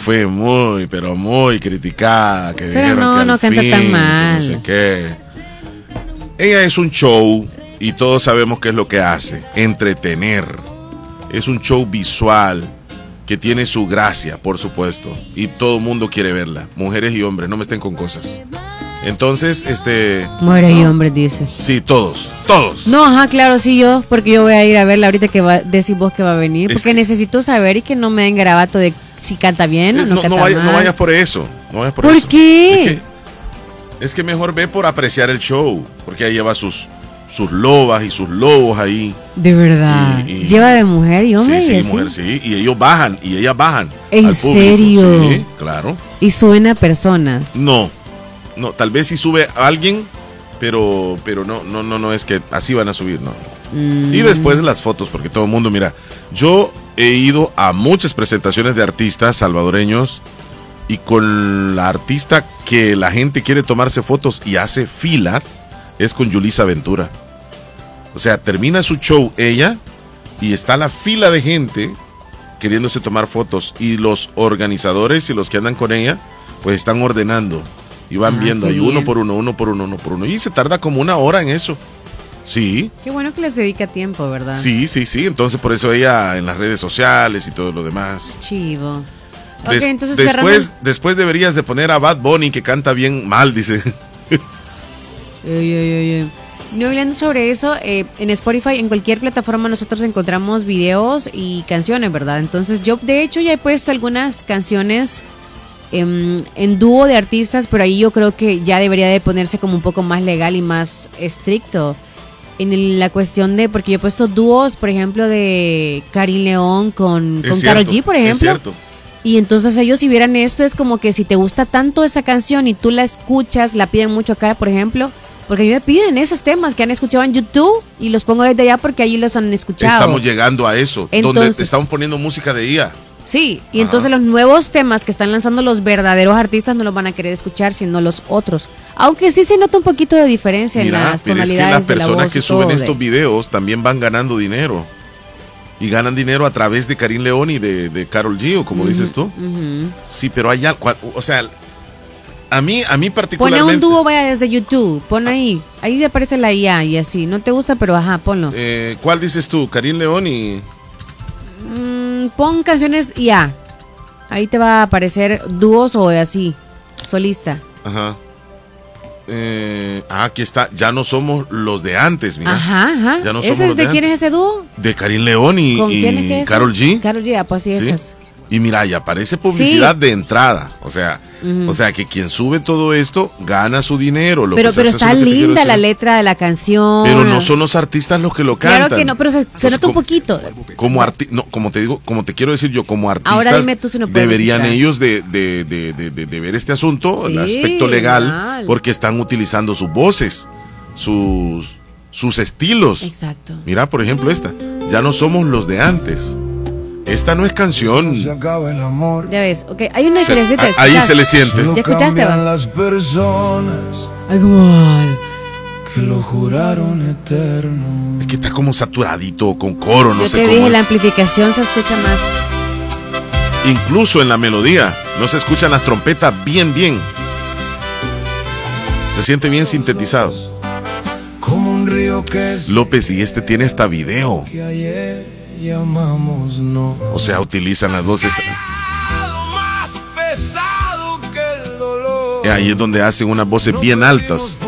fue muy, pero muy criticada. Que pero no canta tan mal. No sé qué. Ella es un show y todos sabemos qué es lo que hace. Entretener. Es un show visual que tiene su gracia, por supuesto. Y todo el mundo quiere verla. Mujeres y hombres, no me estén con cosas. Entonces, mujeres y hombres, dices. Sí, todos. No, ajá, claro, sí, porque yo voy a ir a verla ahorita que decís vos que va a venir. Porque necesito saber y que no me den garabato de si canta bien o no canta mal. No vayas por eso. ¿Por qué? Es que mejor ve por apreciar el show. Porque ahí lleva sus lobas y sus lobos ahí. De verdad. ¿Lleva de mujer y hombre? Sí, mujer, sí. Y ellos bajan, y ellas bajan. ¿En serio? Sí, claro. ¿Y suena a personas? No, tal vez sí sube a alguien, pero no es que así van a subir, no. Y después las fotos, porque todo el mundo, mira, yo he ido a muchas presentaciones de artistas salvadoreños y con la artista que la gente quiere tomarse fotos y hace filas es con Yulisa Ventura. O sea, termina su show ella y está la fila de gente queriéndose tomar fotos y los organizadores y los que andan con ella pues están ordenando y van viendo ahí uno por uno y se tarda como 1 hora en eso. Sí. Qué bueno que les dedica tiempo, ¿verdad? Sí, entonces por eso ella en las redes sociales y todo lo demás. Chivo. Entonces después deberías de poner a Bad Bunny que canta bien mal, dice. No, hablando sobre eso, en Spotify, en cualquier plataforma nosotros encontramos videos y canciones, ¿verdad? Entonces yo de hecho ya he puesto algunas canciones en dúo de artistas, pero ahí yo creo que ya debería de ponerse como un poco más legal y más estricto en la cuestión de, porque yo he puesto dúos, por ejemplo, de Karin León con Karol G, por ejemplo. Es cierto. Y entonces ellos si vieran esto es como que si te gusta tanto esa canción y tú la escuchas, la piden mucho acá, por ejemplo, porque a mí me piden esos temas que han escuchado en YouTube y los pongo desde allá porque allí los han escuchado. Estamos llegando a eso, entonces, donde estamos poniendo música de IA. Sí, y entonces los nuevos temas que están lanzando los verdaderos artistas no los van a querer escuchar, sino los otros. Aunque sí se nota un poquito de diferencia en las tonalidades de la voz. Pero es que las personas que suben estos videos también van ganando dinero. Y ganan dinero a través de Karin León y de Karol G, o como dices tú. Sí, pero hay algo, o sea, a mí particularmente. Pone un dúo, vaya desde YouTube, pon ahí aparece la IA y así. No te gusta, pero ajá, ponlo. ¿Cuál dices tú? Karin León y... pon canciones IA. Ahí te va a aparecer dúos o así, solista. Ajá. Aquí está, ya no somos los de antes, mira. Ajá. Ya no somos somos ¿De quién es ese dúo? De Karin León y Karol G. Karol G, pues sí, esas. Y mira, y aparece publicidad de entrada. O sea, que quien sube todo esto gana su dinero. Pero está linda la letra de la canción. Pero no son los artistas los que lo cantan. Claro que no, pero se nota un poquito. Como te quiero decir yo, como artistas, ahora dime tú si no puedes deberían descifrar. Ellos de ver este asunto, el aspecto legal, porque están utilizando sus voces, sus estilos. Exacto. Mira, por ejemplo, esta. Ya no somos los de antes. Esta no es canción. Ya ves, ok, hay una diferencia. Ahí se le siente. ¿Ya escuchaste, va? Las personas ay, como que lo juraron eterno. Es que está como saturadito, con coro, no sé cómo. Yo te dije, es. la amplificación se escucha más. Incluso en la melodía, no se escuchan las trompetas bien. Se siente bien sintetizado. Como un río que López, y este tiene hasta video. que ayer llamamos no. O sea, utilizan las voces. Más pesado que el dolor. Ahí es donde hacen unas voces bien altas.